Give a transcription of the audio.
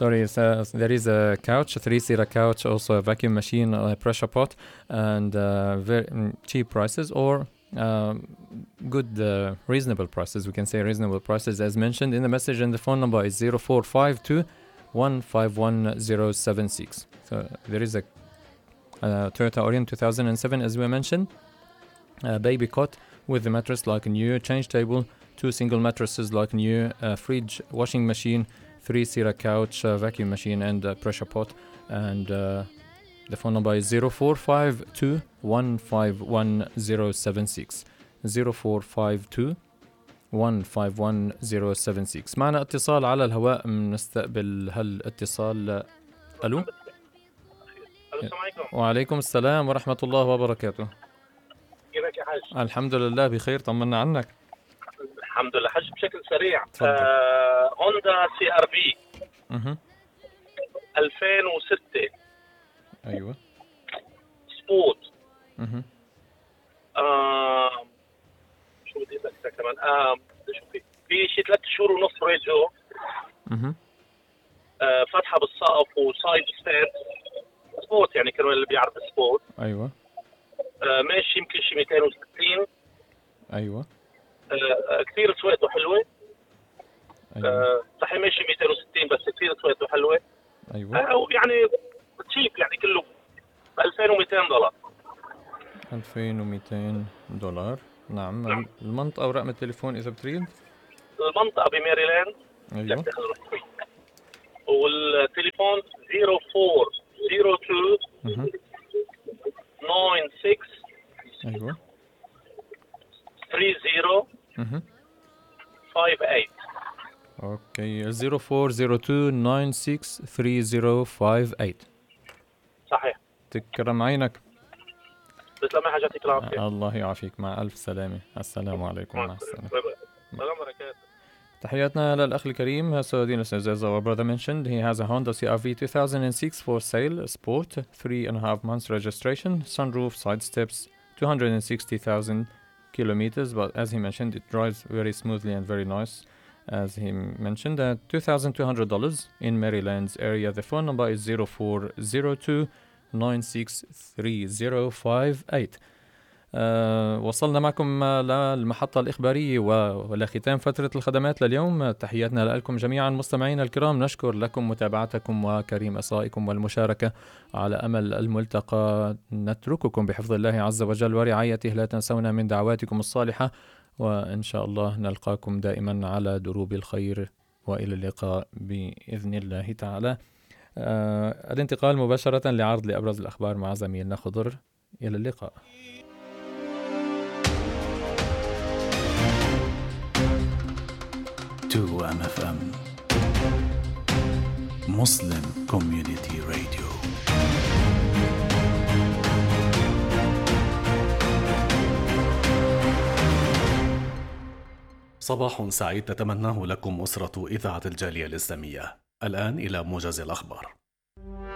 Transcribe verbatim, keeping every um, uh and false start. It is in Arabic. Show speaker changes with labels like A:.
A: Sorry, so there is a couch, a three-seater couch, also a vacuum machine, a pressure pot, and uh, very mm, cheap prices or um, good, uh, reasonable prices. We can say reasonable prices as mentioned in the message, and the phone number is zero four five two one five one zero seven six. So there is a uh, Toyota Orion two thousand seven, as we mentioned, a baby cot with the mattress like new, change table, two single mattresses like new, a fridge, washing machine, three-seater couch, uh, vacuum machine, and a pressure pot. And uh, the phone number is zero four five two one five one zero seven six. zero four five two one five one zero seven six. معنا اتصال على الهواء، نستقبل هالاتصال. ألو.
B: السلام عليكم.
A: وعليكم السلام ورحمة الله وبركاته.
B: كيفك يا حاج؟
A: الحمد لله بخير، طمنا عنك.
B: الحمد لله حج. بشكل سريع،
A: آه
B: هوندا سي ار في
A: اها
B: ألفين وستة.
A: ايوه
B: سبوت.
A: اها
B: آه شو بدي اقول لك كمان؟ اه شو في في شيء ثلاث شهور ونص ريجو.
A: اها
B: آه فتحه بالسقف وسايد ستير. سبوت يعني كانوا اللي بيعرف سبوت.
A: ايوه
B: آه ماشي يمكن شيء مئتين وستين.
A: ايوه
B: آه كثير سويته حلوه.
A: ايوه
B: آه صحيح ماشي مئتين وستين بس كثير سويته حلوه.
A: ايوه
B: آه يعني تشيب يعني كله ب ألفين ومئتين دولار.
A: ألفين ومئتين دولار. نعم. نعم. المنطقة ورقم التليفون إذا بتريد.
B: المنطقة بميريلاند.
A: أيوة.
B: والتليفون زيرو فور زيرو تو ناين سكس
A: أيوة
B: ثري زيرو فايف ثمانية.
A: أوكي زيرو فور زيرو تو ناين سكس ثري زيرو فايف ثمانية.
B: صحيح.
A: تكرم عينك.
B: تسلم يا حاج، يعطيك العافية.
A: الله يعافيك، مع ألف سلامة. السلام عليكم. مع السلامة.
B: السلام عليكم.
A: تحياتنا للأخ الكريم. So Dinos, as our brother mentioned, he has a Honda C R V two thousand six for sale, sport, three and a half months registration, sunroof, side steps, two hundred sixty thousand kilometers. But as he mentioned, it drives very smoothly and very nice. As he mentioned, uh, two thousand two hundred dollars in Maryland's area. The phone number is zero four zero two nine six three zero five eight. أه وصلنا معكم للمحطة الإخبارية ولختام فترة الخدمات لليوم. تحياتنا لكم جميعا مستمعينا الكرام، نشكر لكم متابعتكم وكريم إصغائكم والمشاركة. على أمل الملتقى نترككم بحفظ الله عز وجل ورعايته، لا تنسونا من دعواتكم الصالحة، وإن شاء الله نلقاكم دائما على دروب الخير، وإلى اللقاء بإذن الله تعالى. أه الانتقال مباشرة لعرض لأبرز الأخبار مع زميلنا خضر. إلى اللقاء.
C: تو إم إف إم Muslim Community Radio. صباح سعيد تتمناه لكم أسرة إذاعة الجالية الإسلامية. الآن إلى موجز الأخبار.